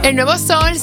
El nuevo Sol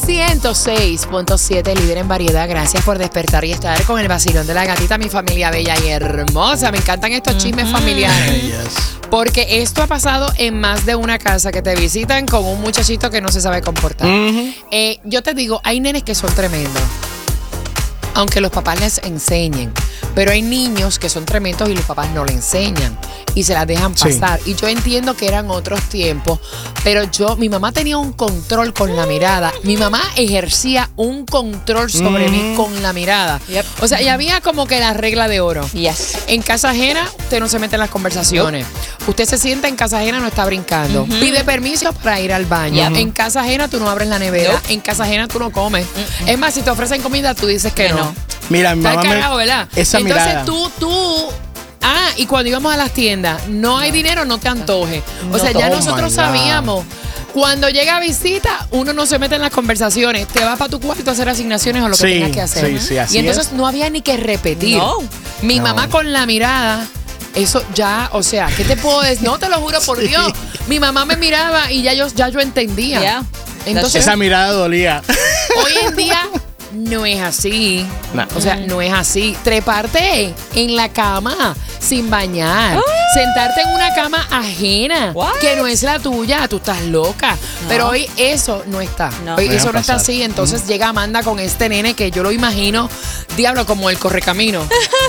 106.7, líder en variedad. Gracias por despertar y estar con el vacilón de la gatita, mi familia bella y hermosa. Me encantan estos chismes familiares. Porque esto ha pasado en más de una casa que te visitan con un muchachito que no se sabe comportar. Yo te digo, hay nenes que son tremendos, aunque los papás les enseñen. Pero hay niños que son tremendos y los papás no le enseñan y se las dejan pasar. Sí. Y yo entiendo que eran otros tiempos, pero mi mamá tenía un control con la mirada. Mi mamá ejercía un control sobre mí con la mirada. O sea, y había como que la regla de oro. En casa ajena, usted no se mete en las conversaciones. Usted se sienta en casa ajena, no está brincando. Pide permiso para ir al baño. En casa ajena, tú no abres la nevera. En casa ajena, tú no comes. Es más, si te ofrecen comida, tú dices que no. Mira, mi mamá carajo, ¿verdad? Esa entonces mirada. tú y cuando íbamos a las tiendas, no hay dinero, no te antoje. O sea, ya nosotros sabíamos. Cuando llega visita, uno no se mete en las conversaciones. Te vas para tu cuarto a hacer asignaciones o lo que tengas que hacer. Sí, así y entonces no había ni que repetir. Mi mamá con la mirada, eso ya, o sea, ¿qué te puedo decir? No, te lo juro por Dios. Mi mamá me miraba y ya yo entendía. Entonces, esa mirada dolía. Hoy en día no es así. O sea, no es así. Treparte en la cama sin bañar. Sentarte en una cama ajena que no es la tuya. Tú estás loca. Pero hoy eso no está. Hoy eso no está así. Entonces llega Amanda con este nene que yo lo imagino, diablo, como el correcamino.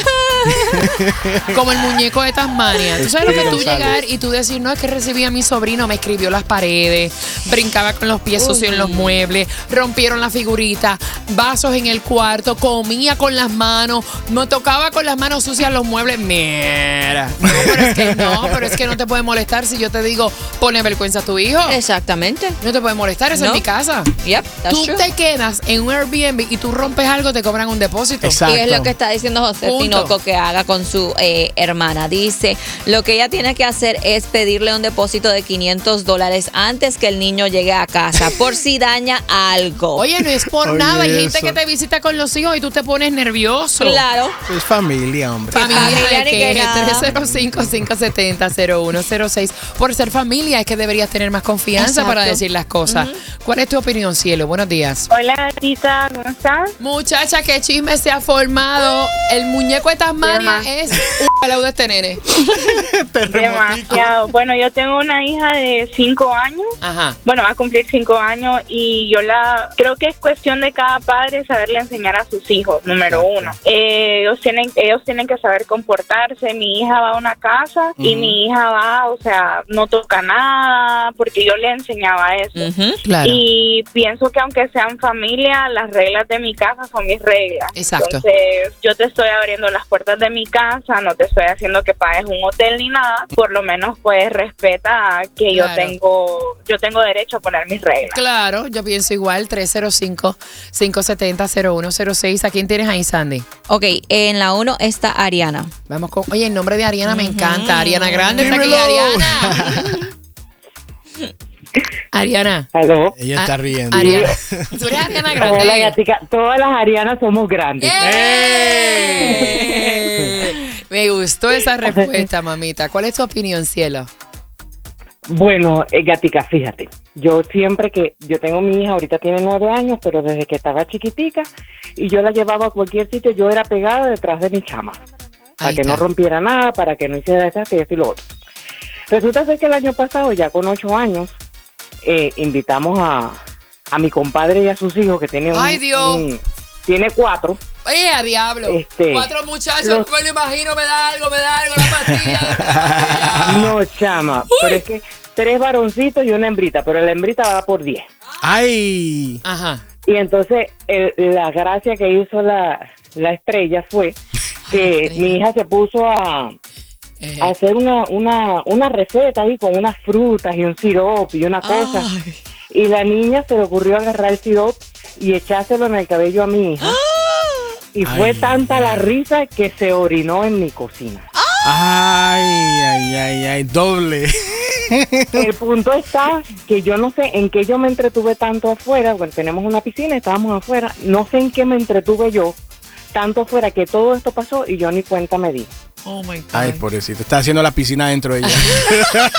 Como el muñeco de Tasmania. ¿Tú sabes lo que tú llegar y tú decir, no, es que recibí a mi sobrino, me escribió las paredes, brincaba con los pies sucios en los muebles, rompieron la figurita, vasos en el cuarto, comía con las manos, me tocaba con las manos sucias los muebles? Mira. Pero es que no te puede molestar si yo te digo, pone vergüenza a tu hijo. Exactamente. No te puede molestar, eso es mi casa. Tú te quedas en un Airbnb y tú rompes algo, te cobran un depósito. Exacto. Y es lo que está diciendo José Tinoco que haga con su hermana. Dice, lo que ella tiene que hacer es pedirle un depósito de $500 antes que el niño llegue a casa, por si daña algo. Oye, no es por nada. Hay gente que te visita con los hijos y tú te pones nervioso. Claro. Es familia, hombre. Familia que 305-570-0106. Por ser familia es que deberías tener más confianza para decir las cosas. ¿Cuál es tu opinión, cielo? Buenos días. Hola, Tita, ¿cómo estás? Muchacha, qué chisme se ha formado. El muñeco de Tasmania es un pelado de este nene. Demasiado. Bueno, yo tengo una hija de 5 años. Ajá. Bueno, va a cumplir 5 años y creo que es cuestión de cada padre saberle enseñar a sus hijos, número uno. Ellos tienen que saber comportarse. Mi hija va a una casa y mi hija va, o sea, no toca nada porque yo le enseñaba eso. Claro. Y pienso que aunque sean familia, las reglas de mi casa son mis reglas. Exacto. Entonces, yo te estoy abriendo las puertas de mi casa, no te estoy haciendo que pagues un hotel ni nada, por lo menos pues respeta que yo tengo derecho a poner mis reglas. Claro, yo pienso igual. 305-570-0106. ¿A quién tienes ahí, Sandy? Ok, en la 1 está Ariana. Vamos con, oye, el nombre de Ariana me encanta. Ariana Grande está aquí, Ariana. Ariana. ¿Aló? Ella está riendo. Ariana. ¿Tú eres Ariana Grande? Hola, gatica. Todas las Arianas somos grandes. Me gustó esa respuesta, mamita. ¿Cuál es tu opinión, cielo? Bueno, gatica, fíjate. Yo tengo mi hija, ahorita tiene 9 años, pero desde que estaba chiquitica y yo la llevaba a cualquier sitio, yo era pegada detrás de mi chama. Para que no rompiera nada, para que no hiciera esto y lo otro. Resulta ser que el año pasado, ya con 8 años, invitamos a mi compadre y a sus hijos, que tiene tiene 4. Oye, a diablo. 4 muchachos, me lo imagino, me da algo, la pastilla. No, chama, pero es que 3 varoncitos y una hembrita, pero la hembrita va por 10. ¡Ay! Ajá. Y entonces, la gracia que hizo la estrella fue que mi hija se puso a hacer una receta ahí con unas frutas y un sirope y una cosa. Y la niña se le ocurrió agarrar el sirope y echárselo en el cabello a mi hija. Y fue tanta la risa que se orinó en mi cocina. Ay, doble. El punto está que yo no sé en qué yo me entretuve tanto afuera. Bueno, tenemos una piscina, estábamos afuera. No sé en qué me entretuve yo tanto afuera que todo esto pasó y yo ni cuenta me di. Oh my God. Ay, pobrecito. Está haciendo la piscina dentro de ella.